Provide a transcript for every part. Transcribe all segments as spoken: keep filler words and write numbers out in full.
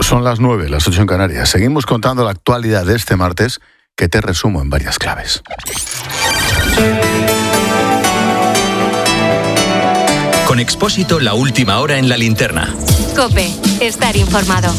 Son las nueve, las ocho en Canarias. Seguimos contando la actualidad de este martes, que te resumo en varias claves. Con Expósito, la última hora en la linterna. COPE, estar informado.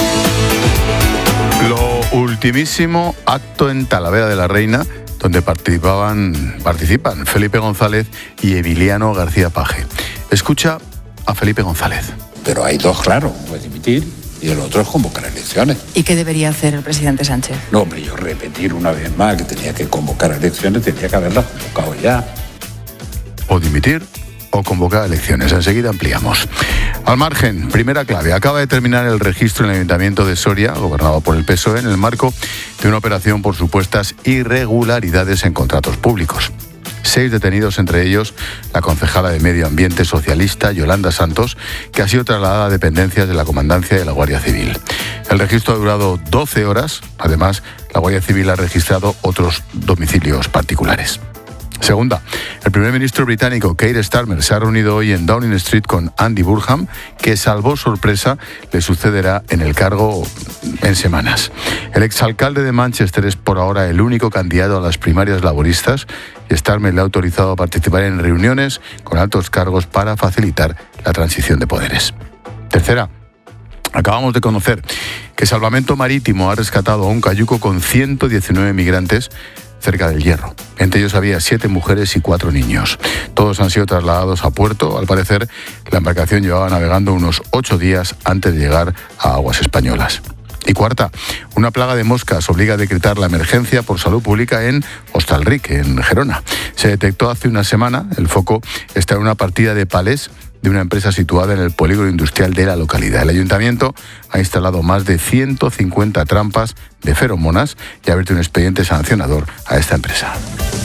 Lo ultimísimo, acto en Talavera de la Reina, donde participaban, participan Felipe González y Emiliano García Paje. Escucha a Felipe González. Pero hay dos claros, puede dimitir y el otro es convocar elecciones. ¿Y qué debería hacer el presidente Sánchez? No, hombre, yo repetir una vez más que tenía que convocar elecciones, tenía que haberlas convocado ya. O dimitir o convocar elecciones. Enseguida ampliamos. Al margen, primera clave. Acaba de terminar el registro en el Ayuntamiento de Soria, gobernado por el P S O E, en el marco de una operación por supuestas irregularidades en contratos públicos. Seis detenidos, entre ellos la concejala de Medio Ambiente socialista Yolanda Santos, que ha sido trasladada a dependencias de la Comandancia de la Guardia Civil. El registro ha durado doce horas. Además, la Guardia Civil ha registrado otros domicilios particulares. Segunda, el primer ministro británico Keir Starmer se ha reunido hoy en Downing Street con Andy Burnham, que, salvo sorpresa, le sucederá en el cargo en semanas. El exalcalde de Manchester es por ahora el único candidato a las primarias laboristas y Starmer le ha autorizado a participar en reuniones con altos cargos para facilitar la transición de poderes. Tercera, acabamos de conocer que Salvamento Marítimo ha rescatado a un cayuco con ciento diecinueve migrantes cerca del Hierro. Entre ellos había siete mujeres y cuatro niños. Todos han sido trasladados a puerto. Al parecer, la embarcación llevaba navegando unos ocho días antes de llegar a aguas españolas. Y cuarta, una plaga de moscas obliga a decretar la emergencia por salud pública en Hostalric, en Gerona. Se detectó hace una semana. El foco está en una partida de palés de una empresa situada en el polígono industrial de la localidad. El ayuntamiento ha instalado más de ciento cincuenta trampas de feromonas y ha abierto un expediente sancionador a esta empresa.